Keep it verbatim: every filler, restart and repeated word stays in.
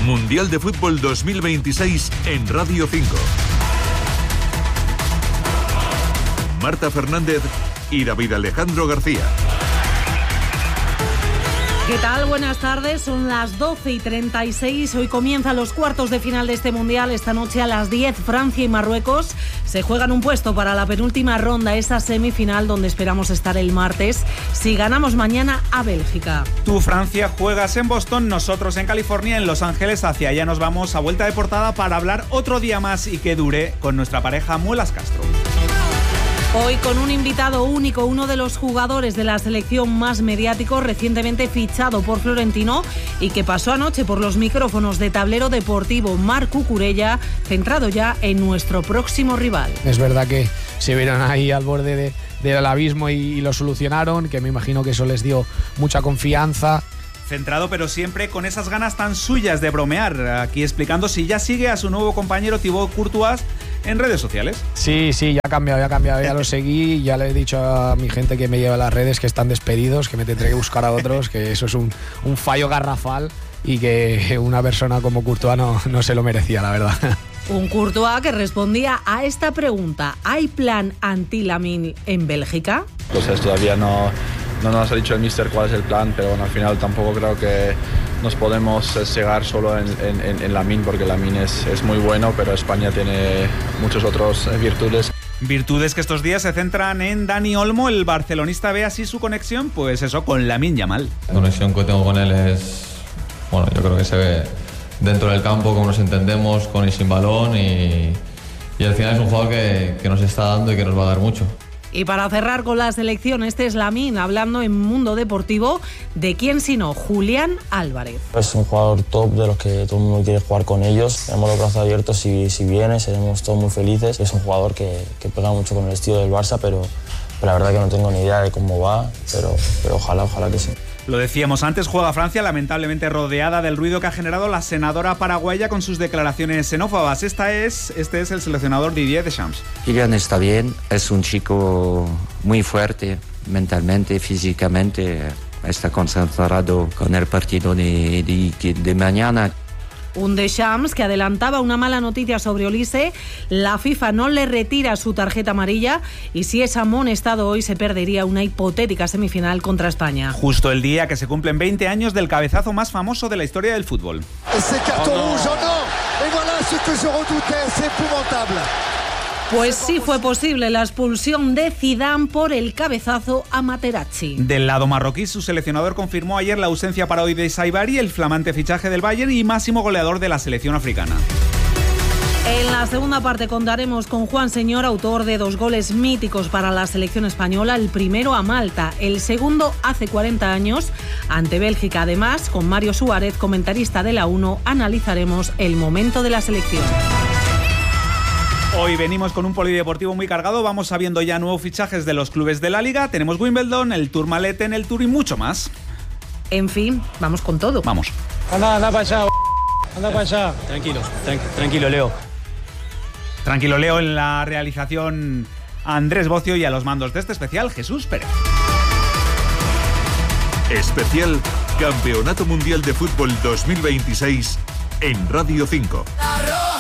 Mundial de Fútbol dos mil veintiséis en Radio cinco. Marta Fernández y David Alejandro García. ¿Qué tal? Buenas tardes, son las doce y treinta y seis. Hoy comienzan los cuartos de final de este Mundial. Esta noche a las diez, Francia y Marruecos se juegan un puesto para la penúltima ronda, esa semifinal donde esperamos estar el martes si ganamos mañana a Bélgica. Tú, Francia, juegas en Boston, nosotros en California, en Los Ángeles. Hacia allá nos vamos a vuelta de portada para hablar otro día más y que dure con nuestra pareja Muelas Castro. Hoy con un invitado único, uno de los jugadores de la selección más mediático, recientemente fichado por Florentino y que pasó anoche por los micrófonos de Tablero Deportivo, Marc Cucurella, centrado ya en nuestro próximo rival. Es verdad que se vieron ahí al borde de, del abismo y, y lo solucionaron, que me imagino que eso les dio mucha confianza. Centrado, pero siempre con esas ganas tan suyas de bromear, aquí explicando si ya sigue a su nuevo compañero Thibaut Courtois en redes sociales. Sí, sí, ya ha cambiado, ya ha cambiado, ya lo seguí, ya le he dicho a mi gente que me lleva a las redes que están despedidos, que me tendré que buscar a otros, que eso es un, un fallo garrafal y que una persona como Courtois no, no se lo merecía, la verdad. Un Courtois que respondía a esta pregunta: ¿hay plan anti-Lamine en Bélgica? Entonces todavía no... No nos ha dicho el míster cuál es el plan, pero bueno, al final tampoco creo que nos podemos cegar solo en, en, en Lamine, porque Lamine es, es muy bueno, pero España tiene muchas otras virtudes. Virtudes que estos días se centran en Dani Olmo. El barcelonista ve así su conexión, pues eso, con Lamine Yamal. La conexión que tengo con él es, bueno, yo creo que se ve dentro del campo, cómo nos entendemos, con y sin balón, y, y al final es un jugador que, que nos está dando y que nos va a dar mucho. Y para cerrar con la selección, este es Lamine hablando en Mundo Deportivo de quién sino Julián Álvarez. Es un jugador top de los que todo el mundo quiere jugar con ellos. Tenemos los brazos abiertos si, si viene, seremos todos muy felices. Es un jugador que, que pega mucho con el estilo del Barça, pero, pero la verdad que no tengo ni idea de cómo va, pero, pero ojalá, ojalá que sí. Lo decíamos antes, juega Francia, lamentablemente rodeada del ruido que ha generado la senadora paraguaya con sus declaraciones xenófobas. Esta es, este es el seleccionador Didier Deschamps. Kylian está bien, es un chico muy fuerte mentalmente, físicamente, está concentrado con el partido de, de, de mañana. Un Deschamps que adelantaba una mala noticia sobre Olise. La FIFA no le retira su tarjeta amarilla y si es amonestado hoy se perdería una hipotética semifinal contra España. Justo el día que se cumplen veinte años del cabezazo más famoso de la historia del fútbol. Ese cartón rouge, oh no, et voilà ce que je redoutais, c'est épouvantable. Pues sí fue posible la expulsión de Zidane por el cabezazo a Materazzi. Del lado marroquí, su seleccionador confirmó ayer la ausencia para hoy de Saibari, el flamante fichaje del Bayern y máximo goleador de la selección africana. En la segunda parte contaremos con Juan Señor, autor de dos goles míticos para la selección española, el primero a Malta, el segundo hace cuarenta años ante Bélgica. Además, con Mario Suárez, comentarista de la uno, analizaremos el momento de la selección. Hoy venimos con un polideportivo muy cargado, vamos sabiendo ya nuevos fichajes de los clubes de la Liga, tenemos Wimbledon, el Tourmalet en el Tour y mucho más. En fin, vamos con todo. Vamos. Anda, anda para allá, anda para allá. Tranquilo, tranqu- tranquilo, Leo. Tranquilo, Leo, en la realización Andrés Bocio y a los mandos de este especial Jesús Pérez. Especial Campeonato Mundial de Fútbol dos mil veintiséis en Radio cinco. La